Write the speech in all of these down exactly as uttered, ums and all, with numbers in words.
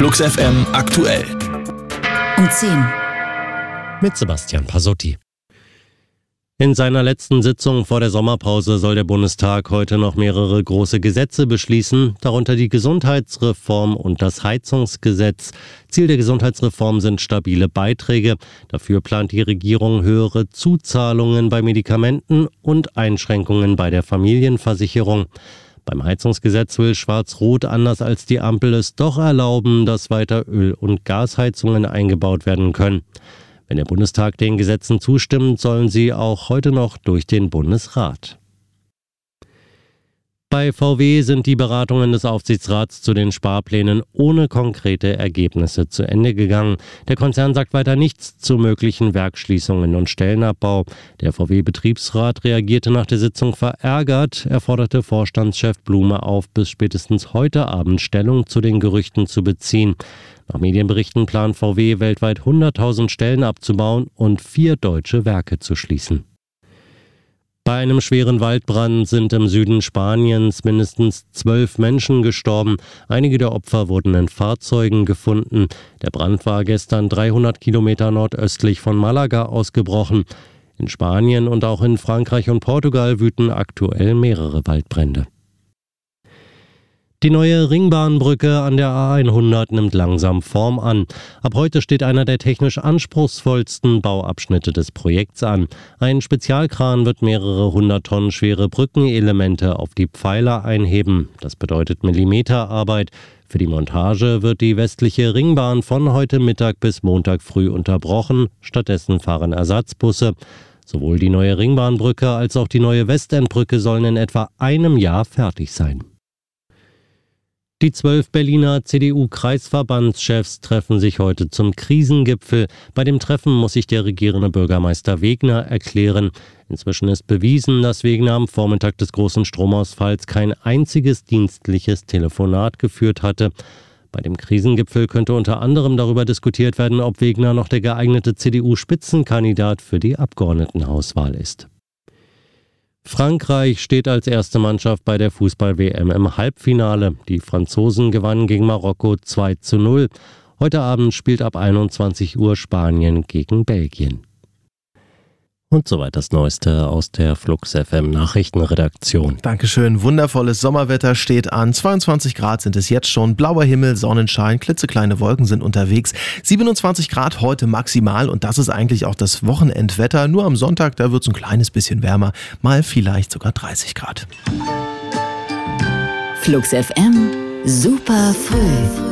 Flux F M aktuell. Um zehn. Mit Sebastian Pasotti. In seiner letzten Sitzung vor der Sommerpause soll der Bundestag heute noch mehrere große Gesetze beschließen, darunter die Gesundheitsreform und das Heizungsgesetz. Ziel der Gesundheitsreform sind stabile Beiträge. Dafür plant die Regierung höhere Zuzahlungen bei Medikamenten und Einschränkungen bei der Familienversicherung. Beim Heizungsgesetz will Schwarz-Rot anders als die Ampel es doch erlauben, dass weiter Öl- und Gasheizungen eingebaut werden können. Wenn der Bundestag den Gesetzen zustimmt, sollen sie auch heute noch durch den Bundesrat. Bei V W sind die Beratungen des Aufsichtsrats zu den Sparplänen ohne konkrete Ergebnisse zu Ende gegangen. Der Konzern sagt weiter nichts zu möglichen Werksschließungen und Stellenabbau. Der V W-Betriebsrat reagierte nach der Sitzung verärgert. Er forderte Vorstandschef Blume auf, bis spätestens heute Abend Stellung zu den Gerüchten zu beziehen. Nach Medienberichten plant V W weltweit hunderttausend Stellen abzubauen und vier deutsche Werke zu schließen. Bei einem schweren Waldbrand sind im Süden Spaniens mindestens zwölf Menschen gestorben. Einige der Opfer wurden in Fahrzeugen gefunden. Der Brand war gestern dreihundert Kilometer nordöstlich von Malaga ausgebrochen. In Spanien und auch in Frankreich und Portugal wüten aktuell mehrere Waldbrände. Die neue Ringbahnbrücke an der A hundert nimmt langsam Form an. Ab heute steht einer der technisch anspruchsvollsten Bauabschnitte des Projekts an. Ein Spezialkran wird mehrere hundert Tonnen schwere Brückenelemente auf die Pfeiler einheben. Das bedeutet Millimeterarbeit. Für die Montage wird die westliche Ringbahn von heute Mittag bis Montag früh unterbrochen. Stattdessen fahren Ersatzbusse. Sowohl die neue Ringbahnbrücke als auch die neue Westendbrücke sollen in etwa einem Jahr fertig sein. Die zwölf Berliner C D U-Kreisverbandschefs treffen sich heute zum Krisengipfel. Bei dem Treffen muss sich der regierende Bürgermeister Wegner erklären. Inzwischen ist bewiesen, dass Wegner am Vormittag des großen Stromausfalls kein einziges dienstliches Telefonat geführt hatte. Bei dem Krisengipfel könnte unter anderem darüber diskutiert werden, ob Wegner noch der geeignete C D U-Spitzenkandidat für die Abgeordnetenhauswahl ist. Frankreich steht als erste Mannschaft bei der Fußball-W M im Halbfinale. Die Franzosen gewannen gegen Marokko zwei zu null. Heute Abend spielt ab einundzwanzig Uhr Spanien gegen Belgien. Und soweit das Neueste aus der Flux F M Nachrichtenredaktion. Dankeschön. Wundervolles Sommerwetter steht an. zweiundzwanzig Grad sind es jetzt schon. Blauer Himmel, Sonnenschein, klitzekleine Wolken sind unterwegs. siebenundzwanzig Grad heute maximal und das ist eigentlich auch das Wochenendwetter. Nur am Sonntag, da wird es ein kleines bisschen wärmer. Mal vielleicht sogar dreißig Grad. Flux F M, super früh.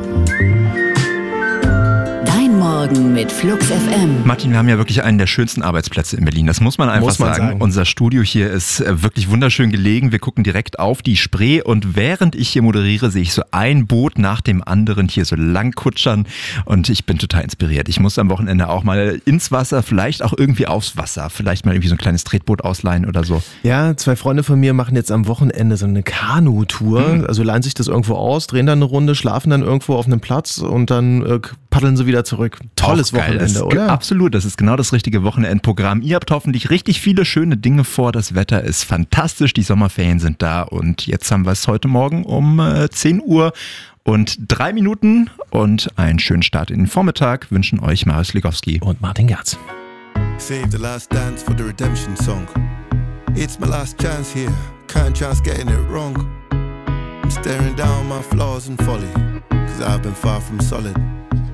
Morgen mit Flux F M. Martin, wir haben ja wirklich einen der schönsten Arbeitsplätze in Berlin. Das muss man einfach muss man sagen. sagen. Unser Studio hier ist wirklich wunderschön gelegen. Wir gucken direkt auf die Spree und während ich hier moderiere, sehe ich so ein Boot nach dem anderen hier so lang kutschern und ich bin total inspiriert. Ich muss am Wochenende auch mal ins Wasser, vielleicht auch irgendwie aufs Wasser, vielleicht mal irgendwie so ein kleines Tretboot ausleihen oder so. Ja, zwei Freunde von mir machen jetzt am Wochenende so eine Kanu-Tour. Mhm. Also leihen sich das irgendwo aus, drehen dann eine Runde, schlafen dann irgendwo auf einem Platz und dann äh, paddeln sie wieder zurück. Tolles Wochenende, das oder? Absolut, das ist genau das richtige Wochenendprogramm. Ihr habt hoffentlich richtig viele schöne Dinge vor. Das Wetter ist fantastisch, die Sommerferien sind da und jetzt haben wir es heute Morgen um äh, zehn Uhr und drei Minuten und einen schönen Start in den Vormittag wünschen euch Marius Ligowski und Martin Gerz. Save the last dance for the redemption song. It's my last chance here, can't chance getting it wrong. I'm staring down my flaws and folly, cause I've been far from solid.